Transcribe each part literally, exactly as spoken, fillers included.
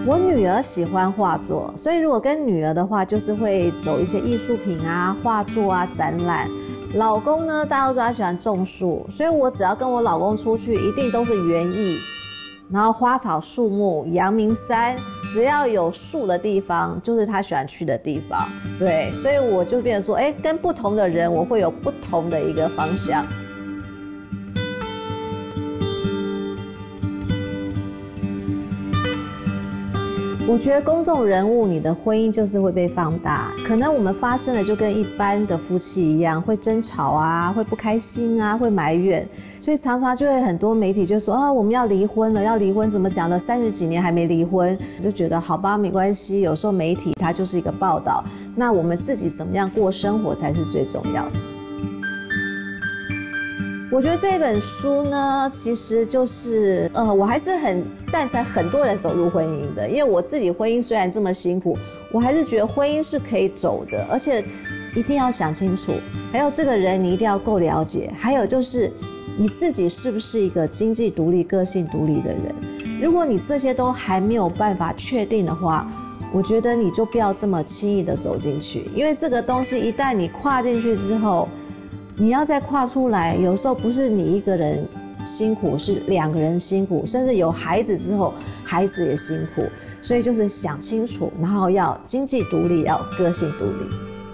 我女儿喜欢画作，所以如果跟女儿的话，就是会走一些艺术品啊、画作啊、展览。老公呢，大家都知道他喜欢种树，所以我只要跟我老公出去，一定都是园艺，然后花草树木、阳明山，只要有树的地方，就是他喜欢去的地方。对，所以我就变成说，哎，跟不同的人，我会有不同的一个方向。我觉得公众人物，你的婚姻就是会被放大。可能我们发生的就跟一般的夫妻一样，会争吵啊，会不开心啊，会埋怨，所以常常就会很多媒体就说啊，我们要离婚了，要离婚，怎么讲了三十几年还没离婚？我就觉得好吧，没关系。有时候媒体它就是一个报道，那我们自己怎么样过生活才是最重要的。我觉得这本书呢，其实就是呃，我还是很赞成很多人走入婚姻的，因为我自己婚姻虽然这么辛苦，我还是觉得婚姻是可以走的，而且一定要想清楚，还有这个人你一定要够了解，还有就是你自己是不是一个经济独立、个性独立的人。如果你这些都还没有办法确定的话，我觉得你就不要这么轻易的走进去，因为这个东西一旦你跨进去之后，你要再跨出来，有时候不是你一个人辛苦，是两个人辛苦，甚至有孩子之后，孩子也辛苦。所以就是想清楚，然后要经济独立，要个性独立。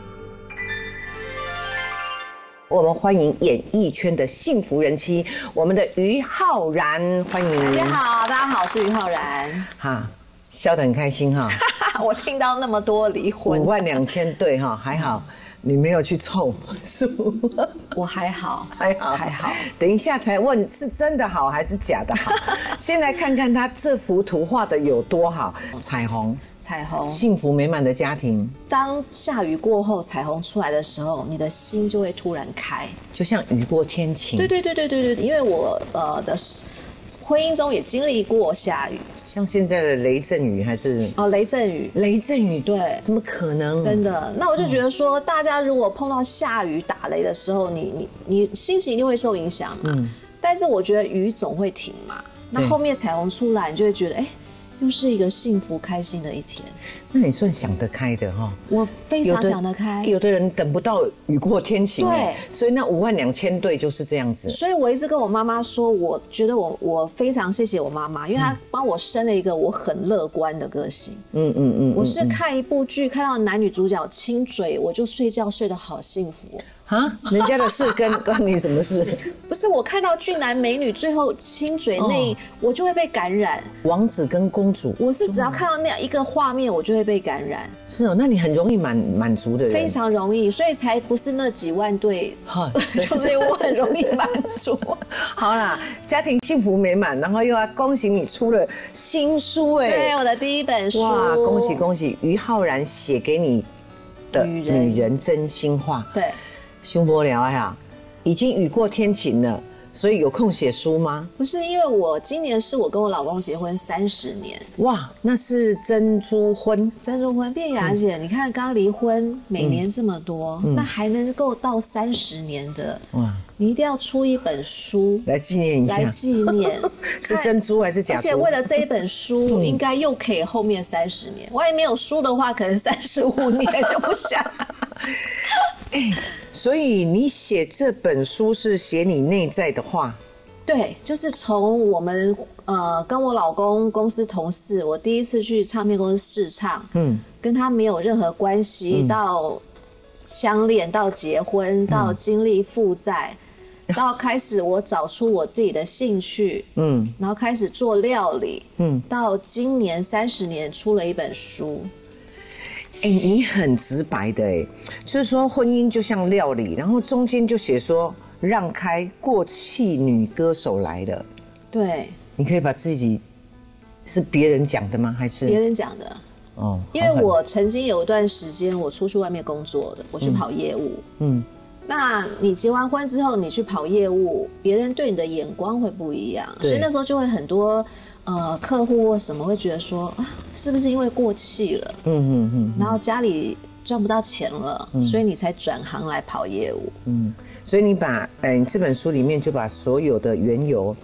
我们欢迎演艺圈的幸福人妻，我们的于浩然，欢迎。 大家好，大家好，我是于浩然。 哈，笑得很开心哈。 我听到那么多离婚， 五万两千对哈，还好。你没有去凑数， 我还好， 还好， 还好。 等一下才问是真的好还是假的好。先来看看他这幅图画的有多好，彩虹， 彩虹， 幸福美满的家庭。 当下雨过后，彩虹出来的时候，你的心就会突然开， 就像雨过天晴。 对对对对对对，因为我呃的婚姻中也经历过下雨。 像现在的雷阵雨还是哦，雷阵雨， 雷阵雨， 对， 怎么可能？ 真的，那我就觉得说，大家如果碰到下雨打雷的时候，你你你心情一定会受影响嘛。嗯。但是我觉得雨总会停嘛，那后面彩虹出来，你就会觉得，哎，又是一个幸福开心的一天。那你算想得开的哈， 我非常想得开。 有的人等不到雨过天晴， 对， 所以那五万两千对就是这样子。 所以我一直跟我妈妈说，我觉得我我非常谢谢我妈妈，因为她帮我生了一个我很乐观的个性。嗯嗯嗯，我是看一部剧看到男女主角亲嘴，我就睡觉睡得好幸福。 啊，人家的事跟关你什么事？ 不是，我看到俊男美女最后亲嘴那，哦、我就会被感染。 王子跟公主， 我是只要看到那样一个画面，我就会被感染。 是哦，那你很容易满满足的人， 非常容易，所以才不是那几万对，就是我很容易满足。 好啦，家庭幸福美满，然后又要恭喜你出了新书哎， 对，我的第一本书， 哇，恭喜恭喜！于浩然写给你的女人, 女人真心话， 对。 胸波聊呀，已经雨过天晴了，所以有空写书吗？ 不是，因为我今年是我跟我老公结婚三十年。 哇，那是珍珠婚。 珍珠婚，卞雅姐，嗯、你看刚离婚，每年这么多，嗯、那还能够到三十年的，哇！你一定要出一本书来纪念一下， 来纪念是珍珠还是假珠？ 而且为了这一本书，嗯、应该又可以后面三十年。万一没有书的话，可能三十五年就不想。 欸、所以你写这本书是写你内在的话？ 对，就是从我们呃跟我老公公司同事，我第一次去唱片公司试唱，嗯，跟他没有任何关系，嗯、到相恋，到结婚，到经历负债，嗯、到开始我找出我自己的兴趣，嗯，然后开始做料理，嗯，到今年三十年出了一本书。 哎、欸，你很直白的哎，就是说婚姻就像料理，然后中间就写说让开过气女歌手来了。 对， 你可以把自己是别人讲的吗？还是别人讲的？哦，因为我曾经有一段时间我出去外面工作的，我去跑业务。嗯，嗯那你结完婚之后，你去跑业务，别人对你的眼光会不一样，所以那时候就会很多。呃，客户或什么会觉得说啊，是不是因为过气了？嗯嗯嗯，然后家里赚不到钱了，嗯、所以你才转行来跑业务。 嗯，所以你把呃，你这本书里面就把所有的缘由